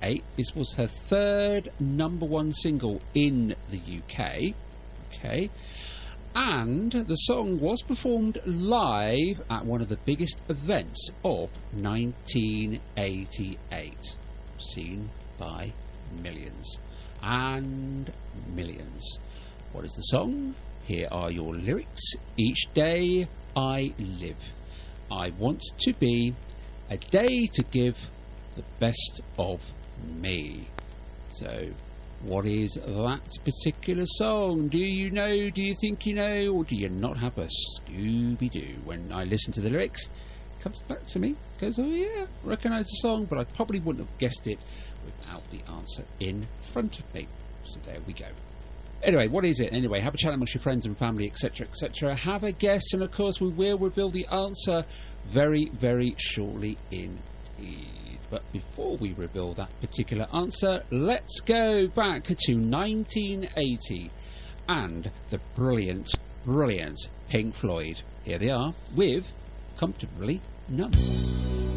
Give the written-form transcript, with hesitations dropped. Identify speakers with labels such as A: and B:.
A: 1988. This was her third #1 single in the UK. Okay. And the song was performed live at one of the biggest events of 1988, seen by millions and millions. What is the song? Here are your lyrics. Each day I live, I want to be a day to give the best of me. So, what is that particular song? Do you know? Do you think you know? Or do you not have a Scooby-Doo? When I listen to the lyrics, it comes back to me, goes, oh yeah, I recognise the song, but I probably wouldn't have guessed it without the answer in front of me. So there we go. Anyway, what is it? Anyway, have a chat amongst your friends and family, etc., etc. Have a guess, and of course we will reveal the answer very, very shortly indeed. But before we reveal that particular answer, let's go back to 1980 and the brilliant, brilliant Pink Floyd. Here they are with Comfortably Numb.